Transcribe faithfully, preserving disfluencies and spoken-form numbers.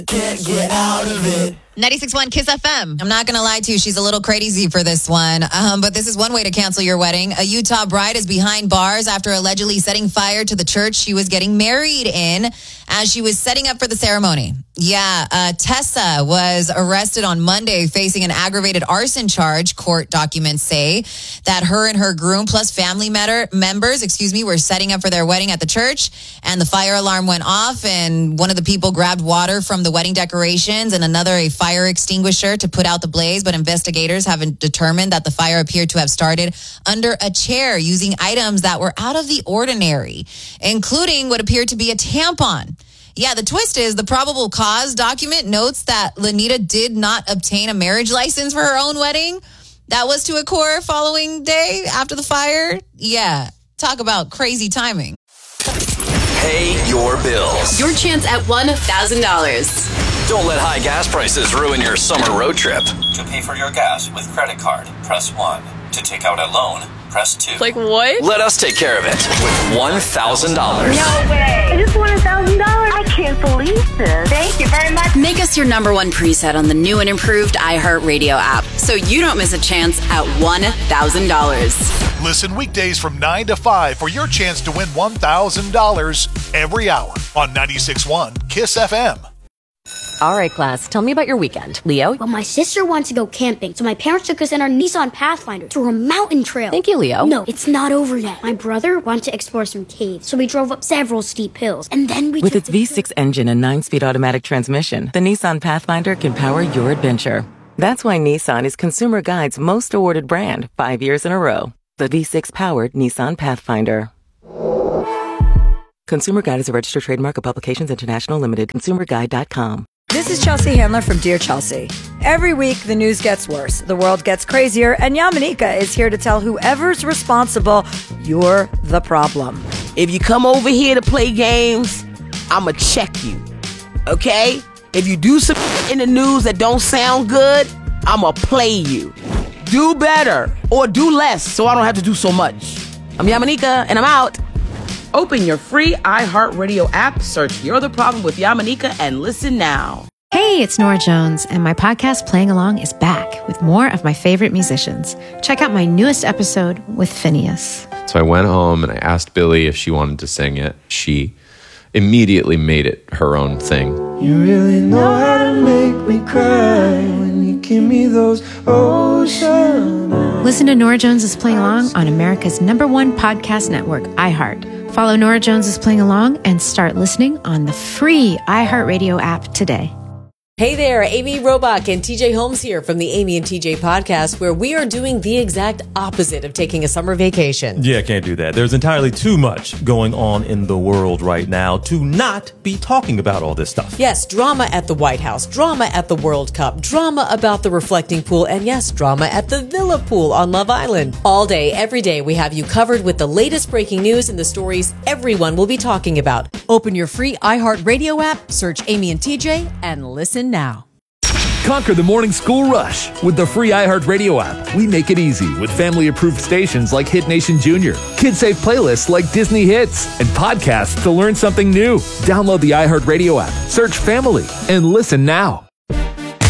Can't get out of it. ninety-six point one Kiss F M. I'm not going to lie to you. She's a little crazy for this one. Um, but this is one way to cancel your wedding. A Utah bride is behind bars after allegedly setting fire to the church she was getting married in as she was setting up for the ceremony. Yeah, uh, Tessa was arrested on Monday facing an aggravated arson charge. Court documents say that her and her groom plus family matter, members, excuse me, were setting up for their wedding at the church, and the fire alarm went off, and one of the people grabbed water from the wedding decorations and another a fire extinguisher to put out the blaze, but investigators have determined that the fire appeared to have started under a chair using items that were out of the ordinary, including what appeared to be a tampon. Yeah, the twist is the probable cause document notes that Lanita did not obtain a marriage license for her own wedding. That was to occur following day after the fire. Yeah, talk about crazy timing. Pay your bills. Your chance at one thousand dollars. Don't let high gas prices ruin your summer road trip. To pay for your gas with credit card, press one. To take out a loan, press two. Like what? Let us take care of it with one thousand dollars. No way. I just won one thousand dollars. I can't believe this. Thank you very much. Make us your number one preset on the new and improved iHeartRadio app so you don't miss a chance at one thousand dollars. Listen weekdays from nine to five for your chance to win one thousand dollars every hour on ninety-six point one Kiss F M. All right, class, tell me about your weekend. Leo? Well, my sister wants to go camping, so my parents took us in our Nissan Pathfinder through a mountain trail. Thank you, Leo. No, it's not over yet. My brother wanted to explore some caves, so we drove up several steep hills, and then we With took its V six engine and nine-speed automatic transmission, the Nissan Pathfinder can power your adventure. That's why Nissan is Consumer Guide's most awarded brand five years in a row. The V six-powered Nissan Pathfinder. Consumer Guide is a registered trademark of Publications International Limited. consumer guide dot com. This is Chelsea Handler from Dear Chelsea. Every week, the news gets worse, the world gets crazier, and Yamanika is here to tell whoever's responsible, you're the problem. If you come over here to play games, I'ma check you, okay? If you do some in the news that don't sound good, I'ma play you. Do better, or do less, so I don't have to do so much. I'm Yamanika, and I'm out. Open your free iHeartRadio app, search You're the Problem with Yamanika, and listen now. Hey, it's Nora Jones, and my podcast Playing Along is back with more of my favorite musicians. Check out my newest episode with Phineas. So I went home and I asked Billy if she wanted to sing it. She immediately made it her own thing. You really know how to make me cry when you give me those ocean eyes. Listen to Nora Jones is Playing Along on America's number one podcast network, iHeart. Follow Nora Jones is Playing Along and start listening on the free iHeartRadio app today. Hey there, Amy Robach and T J Holmes here from the Amy and T J podcast, where we are doing the exact opposite of taking a summer vacation. Yeah, can't do that. There's entirely too much going on in the world right now to not be talking about all this stuff. Yes, drama at the White House, drama at the World Cup, drama about the reflecting pool, and yes, drama at the Villa Pool on Love Island. All day, every day, we have you covered with the latest breaking news and the stories everyone will be talking about. Open your free iHeartRadio app, search Amy and T J, and listen now. Conquer the morning school rush with the free iHeartRadio app. We make it easy with family-approved stations like Hit Nation Junior, kid-safe playlists like Disney Hits, and podcasts to learn something new. Download the iHeartRadio app, search Family, and listen now.